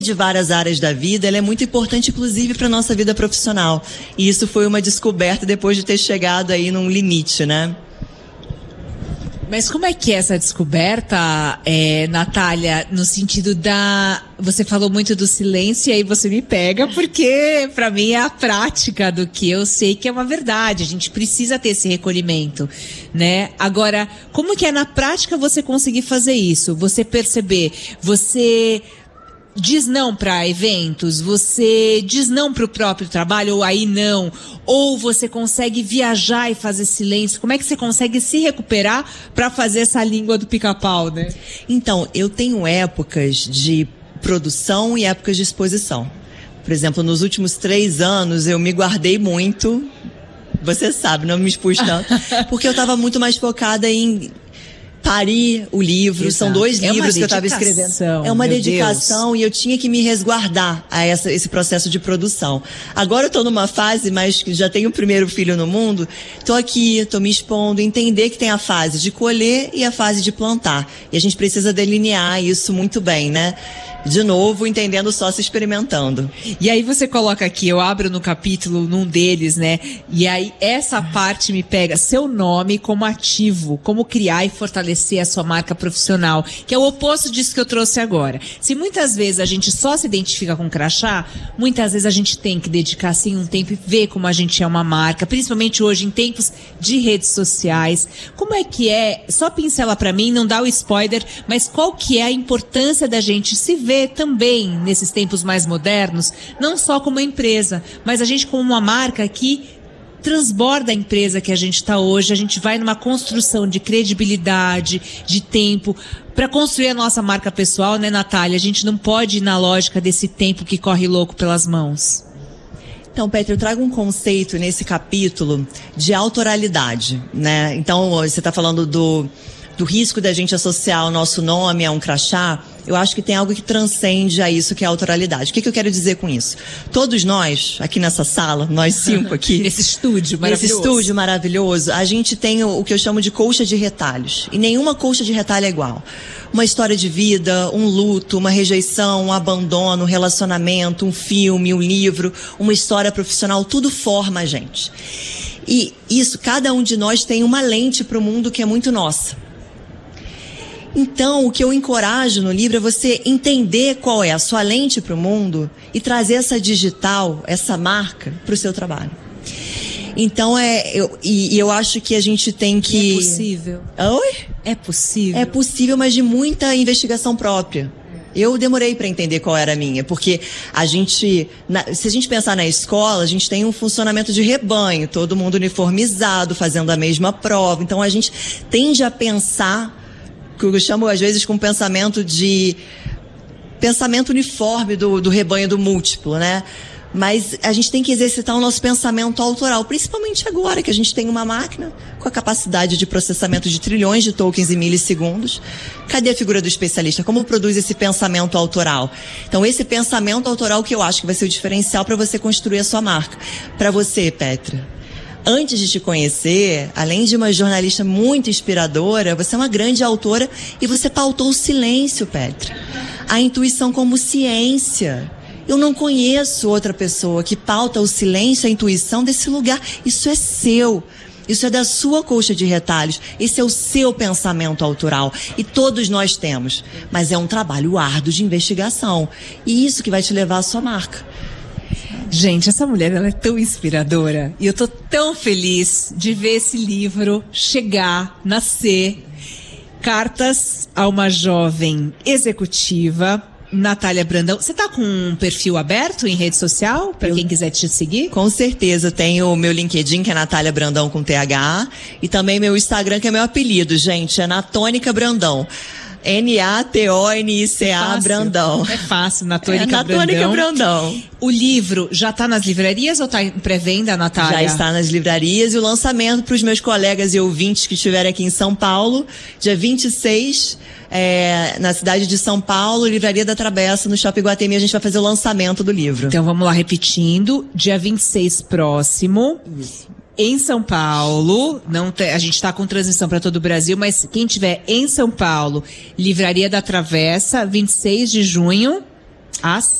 de várias áreas da vida, ela é muito importante, inclusive, para a nossa vida profissional. E isso foi uma descoberta depois de ter chegado aí num limite, né? Mas como é que é essa descoberta, Natália, no sentido da... Você falou muito do silêncio e aí você me pega, porque para mim é a prática do que eu sei que é uma verdade. A gente precisa ter esse recolhimento, né? Agora, como que é na prática você conseguir fazer isso? Você perceber, você... diz não para eventos, você diz não para o próprio trabalho, ou aí não, ou você consegue viajar e fazer silêncio. Como é que você consegue se recuperar para fazer essa língua do pica-pau, né? Então, eu tenho épocas de produção e épocas de exposição. Por exemplo, nos últimos 3 anos eu me guardei muito, você sabe, não me expus tanto, porque eu estava muito mais focada em parir o livro. Exato. São 2 livros que eu estava escrevendo. É uma dedicação, e eu tinha que me resguardar a esse processo de produção. Agora eu estou numa fase, mas já tenho o primeiro filho no mundo, estou aqui, estou me expondo, entender que tem a fase de colher e a fase de plantar. E a gente precisa delinear isso muito bem, né? De novo, entendendo só se experimentando. E aí você coloca aqui, eu abro no capítulo, num deles, né? E aí essa parte me pega, seu nome como ativo, como criar e fortalecer a sua marca profissional, que é o oposto disso que eu trouxe agora. Se muitas vezes a gente só se identifica com crachá, muitas vezes a gente tem que dedicar assim um tempo e ver como a gente é uma marca, principalmente hoje em tempos de redes sociais. Como é que é? Só pincela pra mim, não dá o spoiler, mas qual que é a importância da gente se ver também nesses tempos mais modernos, não só como empresa, mas a gente como uma marca que transborda a empresa que a gente está hoje. A gente vai numa construção de credibilidade, de tempo, para construir a nossa marca pessoal, né, Natália? A gente não pode ir na lógica desse tempo que corre louco pelas mãos. Então, Petra, eu trago um conceito nesse capítulo de autoralidade, né? Então, você está falando do risco da gente associar o nosso nome a um crachá. Eu acho que tem algo que transcende a isso, que é a autoralidade. O que eu quero dizer com isso? Todos nós, aqui nessa sala, nós 5 aqui... Nesse estúdio maravilhoso, a gente tem o que eu chamo de colcha de retalhos. E nenhuma colcha de retalho é igual. Uma história de vida, um luto, uma rejeição, um abandono, um relacionamento, um filme, um livro, uma história profissional, tudo forma a gente. E isso, cada um de nós tem uma lente para o mundo que é muito nossa. Então, o que eu encorajo no livro é você entender qual é a sua lente para o mundo e trazer essa digital, essa marca, para o seu trabalho. Então, eu acho que a gente tem que... É possível. Oi? É possível. É possível, mas de muita investigação própria. Eu demorei para entender qual era a minha, porque a gente, se a gente pensar na escola, a gente tem um funcionamento de rebanho, todo mundo uniformizado, fazendo a mesma prova. Então, a gente tende a pensar, que eu chamo às vezes com pensamento uniforme do rebanho do múltiplo, né? Mas a gente tem que exercitar o nosso pensamento autoral, principalmente agora que a gente tem uma máquina com a capacidade de processamento de trilhões de tokens em milissegundos. Cadê a figura do especialista? Como produz esse pensamento autoral? Então, esse pensamento autoral que eu acho que vai ser o diferencial para você construir a sua marca. Para você, Petra, antes de te conhecer, além de uma jornalista muito inspiradora, você é uma grande autora e você pautou o silêncio, Petra. A intuição como ciência. Eu não conheço outra pessoa que pauta o silêncio, a intuição desse lugar. Isso é seu. Isso é da sua colcha de retalhos. Esse é o seu pensamento autoral. E todos nós temos. Mas é um trabalho árduo de investigação. E isso que vai te levar à sua marca. Gente, essa mulher, ela é tão inspiradora. E eu tô tão feliz de ver esse livro chegar, nascer. Cartas a uma jovem executiva, Natália Brandão. Você tá com um perfil aberto em rede social, para quem quiser te seguir? Com certeza. Eu tenho o meu LinkedIn, que é Natália Brandão com TH. E também meu Instagram, que é meu apelido, gente. É Natônica Brandão. Natônica Brandão. É fácil, Natônica Brandão. O livro já está nas livrarias ou está em pré-venda, Natália? Já está nas livrarias, e o lançamento para os meus colegas e ouvintes que estiverem aqui em São Paulo, dia 26, na cidade de São Paulo, Livraria da Travessa, no Shopping Iguatemi, a gente vai fazer o lançamento do livro. Então vamos lá, repetindo, dia 26 próximo. Isso. Em São Paulo, a gente está com transmissão para todo o Brasil, mas quem tiver em São Paulo, Livraria da Travessa, 26 de junho. As